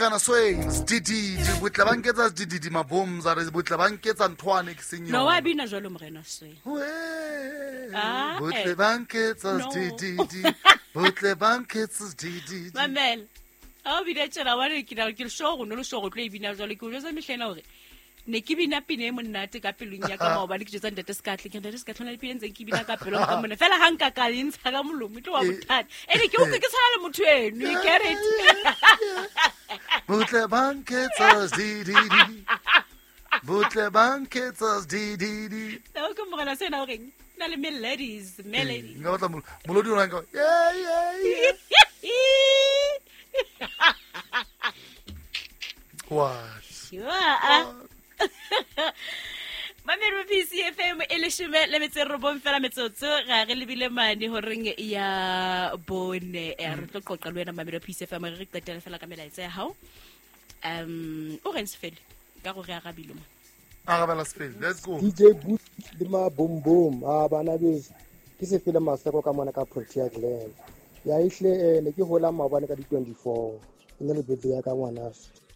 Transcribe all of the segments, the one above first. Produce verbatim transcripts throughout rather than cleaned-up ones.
Morena Swains dididi botla banketsa dididi mabombs are botla banketsa ntwane ke senyo no wa bina jwalo Morena Swains ah botle banketsa dididi botle banketsa dididi mamel a o bina tsela wa re ke ra ke sho go no lo sho go tlo bina jwalo ke o tsa mehlena hore ne ke bina pine mo nnate ka pelong ya ka maoba di ke tsa ndate skatle ke ndate skatle na pine ntse ke bina ka pelong ka mona fela hanka ka lentsa ka molomo tlo wa bothata ene ke o ke tsala le motho eno you get it botle banketsa dididi botle banketsa dididi no ke Morena sena o reng na le melodies melody nga batla molodi o ranga yeah yeah what sure Mamelo P C F M e le shome le metse robong fela metsotso ga re lebile mane ho reng ya bone e re tlo qoqa le wena Mamelo P C F M re qetela fela ka melaetsa ya hao um o rents fela ka go re agabile mo agabela spell let's go D J Boot le ma boom boom a bana bese ke se fela maseko ka mona ka Protea Glen ya ihle ne ke hola mabane ka di twenty-four ene le betse ya ka ngwana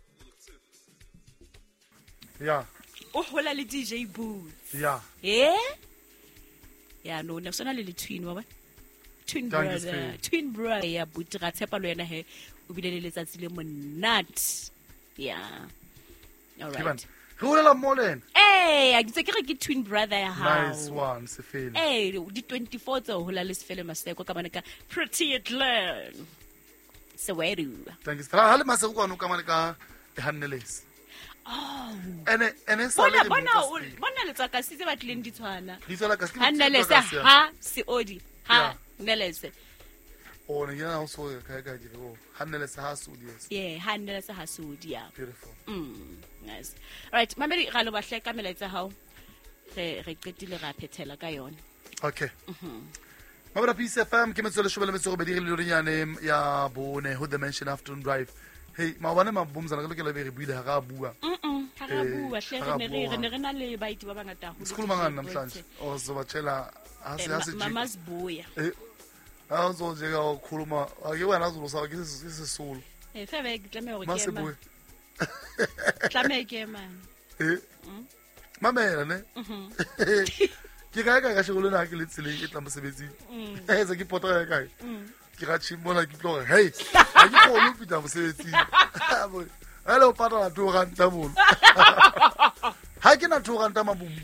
yeah o hola le D J Boots yeah eh ya no ne sona le le twin wa ba twin brother twin brother ya Boot ga tshepa lo yena he o bile le letsatsi le monat yeah all right go la molen eh a ditse ke re ke twin brother ya ha nice one se fele eh di twenty-four tsa hola le sefele maseko ka bana ka Protea Glen Soweto thank you stra hale maseko ka no ka mane ka Hanneles oh ene ene sa bona le bona bona le tsaka se ba tleng di tshwana di tsala ka se Hanneles ha si odi ha Hanneles o ne yana so ka ka di go Hanneles ha su di yeah Hanneles ha su di ya beautiful mm nice right mamedi ga lo ba hleka melaetsa hao re re qetile ra phethela ka yona okay Mamela P C F M ke metsole shobele metsego be di re le nyane ya bone ho the mention afternoon drive hey ma bana ma bomzana ke le be re buile ga bua mm ha ga bua hle re ne re ne re na le baiti ba bangata ho sekolo mangana namhlanje o zo batshela ha se ha se mama sibuya eh ha zo je ga khuluma ake wena zo sa ke se sesolo eh fe be ke tlame hore ke Masibuya tlame ke man eh mamela ne ke ga ga ga shegolo na ke le tseleng e tla mosebetsi eh se ke potla ga kae ke ga chimola ke tlo hey a ke go lo pita mosebetsi hello pata la two rand ta bolo ha ke na two rand ta mabumbu